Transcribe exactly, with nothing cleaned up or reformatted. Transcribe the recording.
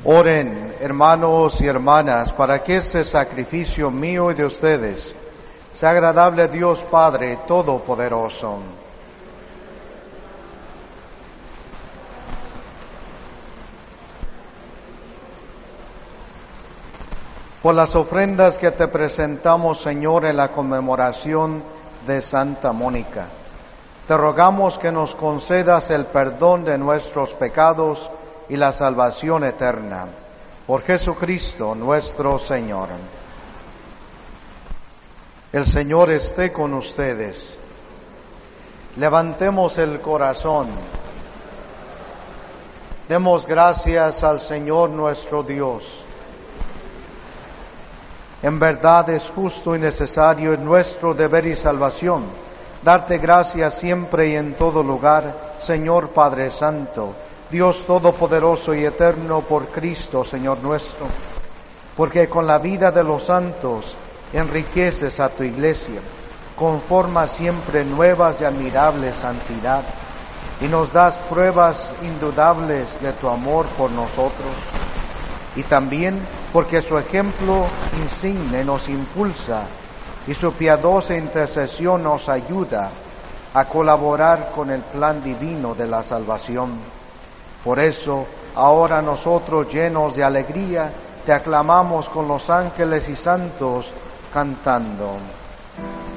Oren, hermanos y hermanas, para que este sacrificio mío y de ustedes sea agradable a Dios Padre Todopoderoso. Por las ofrendas que te presentamos, Señor, en la conmemoración de Santa Mónica, te rogamos que nos concedas el perdón de nuestros pecados y la salvación eterna. Por Jesucristo nuestro Señor. El Señor esté con ustedes. Levantemos el corazón. Demos gracias al Señor nuestro Dios. En verdad es justo y necesario, en nuestro deber y salvación, darte gracias siempre y en todo lugar, Señor Padre Santo, Dios Todopoderoso y Eterno, por Cristo, Señor nuestro, porque con la vida de los santos enriqueces a tu iglesia, conforma siempre nuevas y admirables santidad, y nos das pruebas indudables de tu amor por nosotros, y también porque su ejemplo insigne nos impulsa y su piadosa intercesión nos ayuda a colaborar con el plan divino de la salvación. Por eso, ahora nosotros, llenos de alegría, te aclamamos con los ángeles y santos, cantando: